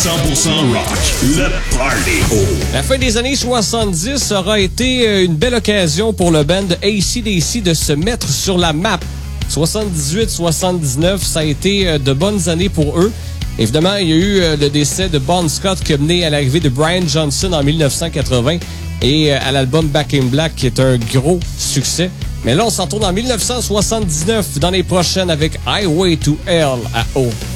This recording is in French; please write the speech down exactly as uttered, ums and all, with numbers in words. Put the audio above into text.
cent pour cent rock, le party. Oh. La fin des années soixante-dix aura été une belle occasion pour le band A C D C de se mettre sur la map. soixante-dix-huit soixante-dix-neuf, ça a été de bonnes années pour eux. Évidemment, il y a eu le décès de Bon Scott qui a mené à l'arrivée de Brian Johnson en mille neuf cent quatre-vingts et à l'album Back in Black qui est un gros succès. Mais là, on s'en retourne en mille neuf cent soixante-dix-neuf dans les prochaines avec Highway to Hell à O.